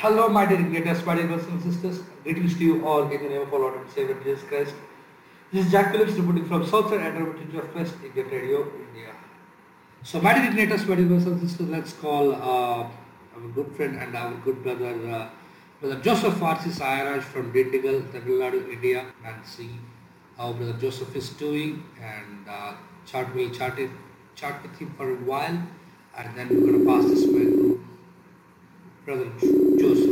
Hello, my dear greatest, my dear brothers and sisters. Greetings to you all in the name of our Lord and Savior Jesus Christ. This is Jack Phillips reporting from Southside Adventist of West Indian Radio, India. So, my dear greatest, my dear brothers and sisters, let's call our good friend and our good brother, Brother Joseph Farsi Sayaraj from Dindigal, Tamil Nadu, India, and see how Brother Joseph is doing. And we'll chat with him for a while, and then we're going to pass this mic to Brother Joseph.